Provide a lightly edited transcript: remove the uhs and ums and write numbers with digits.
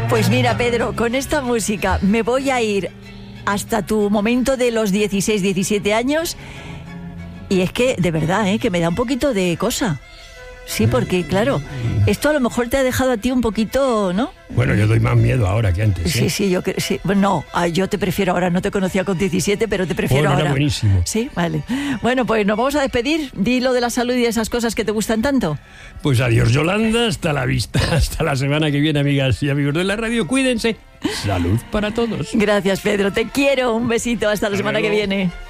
Pues mira, Pedro, con esta música me voy a ir hasta tu momento de los 16, 17 años. Y es que, de verdad, que me da un poquito de cosa. Sí, porque, claro, esto a lo mejor te ha dejado a ti un poquito, ¿no? Bueno, yo doy más miedo ahora que antes. Sí, yo creo. Sí. Bueno, no, yo te prefiero ahora. No te conocía con 17, pero te prefiero ahora. Era buenísimo. Sí, vale. Bueno, pues nos vamos a despedir. Di lo de la salud y de esas cosas que te gustan tanto. Pues adiós, Yolanda. Hasta la vista. Hasta la semana que viene, amigas y amigos de la radio. Cuídense. Salud para todos. Gracias, Pedro. Te quiero. Un besito. Hasta la semana que viene.